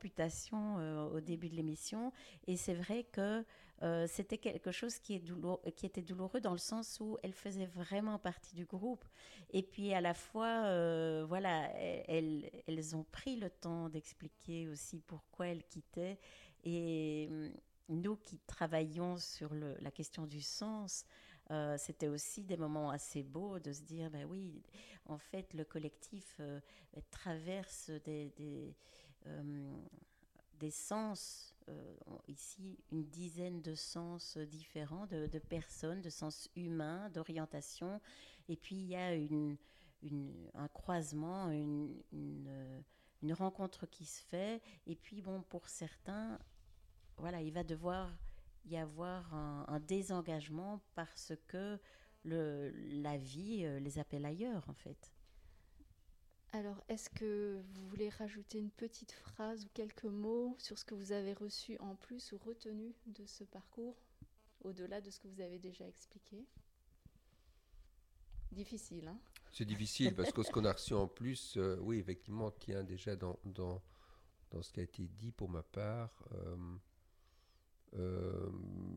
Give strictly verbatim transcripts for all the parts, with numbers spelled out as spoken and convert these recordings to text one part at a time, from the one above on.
amputation euh, au début de l'émission. Et c'est vrai que euh, c'était quelque chose qui, est douloureux, qui était douloureux dans le sens où elle faisait vraiment partie du groupe. Et puis à la fois, euh, voilà, elles, elles ont pris le temps d'expliquer aussi pourquoi elles quittaient. Et hum, nous qui travaillons sur le, la question du sens, euh, c'était aussi des moments assez beaux de se dire, ben oui, en fait, le collectif euh, traverse des, des, euh, des sens, euh, ici une dizaine de sens différents, de, de personnes, de sens humains, d'orientation. Et puis il y a une, une, un croisement, une, une, une rencontre qui se fait. Et puis bon, pour certains, voilà, il va devoir y avoir un, un désengagement parce que le, la vie euh, les appelle ailleurs, en fait. Alors, est-ce que vous voulez rajouter une petite phrase ou quelques mots sur ce que vous avez reçu en plus ou retenu de ce parcours, au-delà de ce que vous avez déjà expliqué? Difficile, hein? C'est difficile parce que ce qu'on a reçu en plus, euh, oui, effectivement, tient déjà dans, dans, dans ce qui a été dit pour ma part. Euh, euh,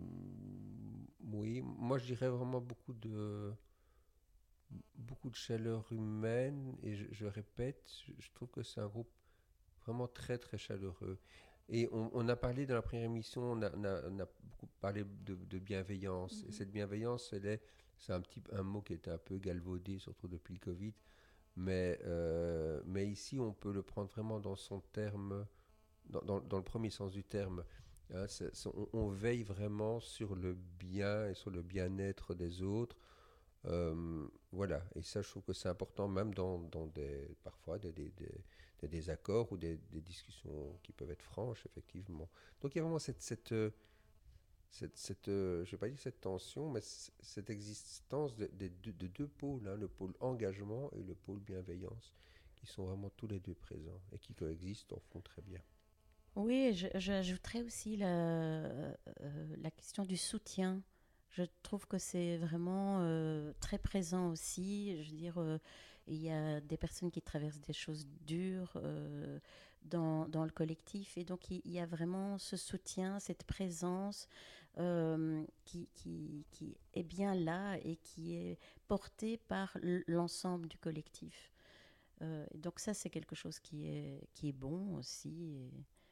oui, moi je dirais vraiment beaucoup de, beaucoup de chaleur humaine et je, je répète, je, je trouve que c'est un groupe vraiment très très chaleureux. Et on, on a parlé dans la première émission, on a, on a, on a beaucoup parlé de, de bienveillance. Et Mhm. cette bienveillance, elle est, c'est un petit un mot qui est un peu galvaudé, surtout depuis le Covid. Mais, euh, mais ici, on peut le prendre vraiment dans son terme, dans, dans, dans le premier sens du terme. Hein, c'est- c'est- on, on veille vraiment sur le bien et sur le bien-être des autres. Euh, voilà, et ça, je trouve que c'est important, même dans, dans des, parfois des, des, des, des désaccords ou des, des discussions qui peuvent être franches, effectivement. Donc il y a vraiment cette, cette, euh, cette, cette euh, je ne vais pas dire cette tension, mais c- cette existence de, de- de- de deux pôles, hein, le pôle engagement et le pôle bienveillance, qui sont vraiment tous les deux présents et qui coexistent en fond très bien. Oui, je, j'ajouterais aussi la, euh, la question du soutien. Je trouve que c'est vraiment euh, très présent aussi. Je veux dire, euh, il y a des personnes qui traversent des choses dures euh, dans, dans le collectif. Et donc, il, il y a vraiment ce soutien, cette présence euh, qui, qui, qui est bien là et qui est portée par l- l'ensemble du collectif. Euh, donc ça, c'est quelque chose qui est, qui est bon aussi. Et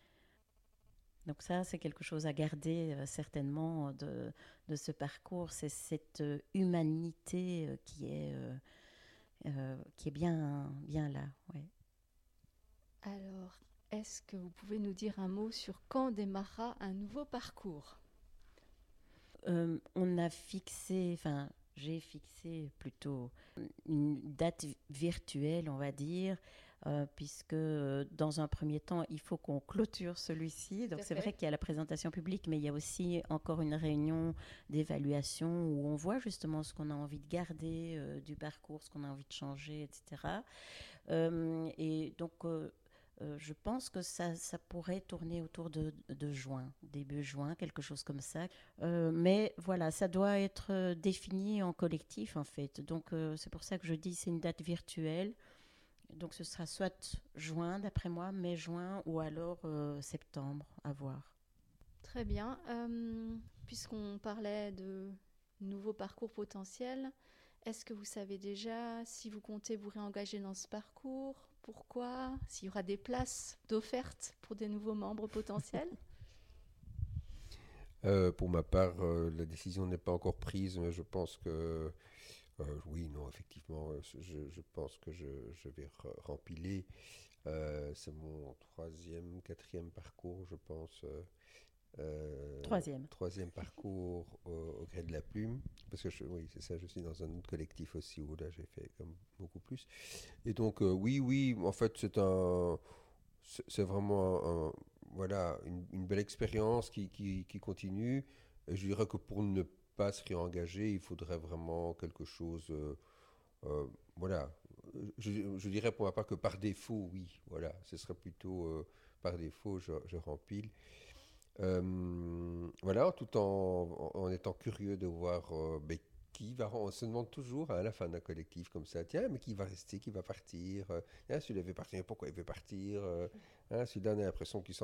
donc ça, c'est quelque chose à garder euh, certainement de, de ce parcours. C'est cette euh, humanité euh, qui est, euh, euh, qui est bien, bien là. Ouais. Alors, est-ce que vous pouvez nous dire un mot sur quand démarrera un nouveau parcours? Euh, on a fixé, enfin, j'ai fixé plutôt une date virtuelle, on va dire, euh, puisque euh, dans un premier temps, il faut qu'on clôture celui-ci. Tout Donc à c'est vrai fait. qu'il y a la présentation publique, mais il y a aussi encore une réunion d'évaluation où on voit justement ce qu'on a envie de garder euh, du parcours, ce qu'on a envie de changer, et cetera. Euh, et donc, euh, euh, je pense que ça, ça pourrait tourner autour de, de juin, début juin, quelque chose comme ça. Euh, mais voilà, ça doit être euh, défini en collectif, en fait. Donc, euh, c'est pour ça que je dis c'est une date virtuelle. Donc, ce sera soit juin, d'après moi, mai, juin, ou alors euh, septembre, à voir. Très bien. Euh, puisqu'on parlait de nouveaux parcours potentiels, est-ce que vous savez déjà si vous comptez vous réengager dans ce parcours? Pourquoi? S'il y aura des places d'offertes pour des nouveaux membres potentiels? Euh, pour ma part, euh, la décision n'est pas encore prise, mais je pense que euh, oui, non, effectivement, euh, je, je pense que je, je vais re- rempiler. Euh, c'est mon troisième, quatrième parcours, je pense. Euh, euh, Troisième. troisième parcours au, au gré de la plume. Parce que je, oui, c'est ça, je suis dans un autre collectif aussi où là j'ai fait comme beaucoup plus. Et donc, euh, oui, oui, en fait, c'est un. C'est c'est vraiment un- un- voilà, une, une belle expérience qui, qui, qui continue. Et je dirais que pour ne pas se réengager, il faudrait vraiment quelque chose. Euh, euh, voilà. Je, je dirais pour ma part que par défaut, oui. Voilà. Ce serait plutôt euh, par défaut, je, je rempile. Euh, voilà, tout en, en, en étant curieux de voir euh, ben, qui va. On se demande toujours hein, à la fin d'un collectif comme ça, tiens, mais qui va rester, qui va partir euh, hein, celui-là veut partir, pourquoi il veut partir euh, hein, celui-là, on a l'impression qu'il s'en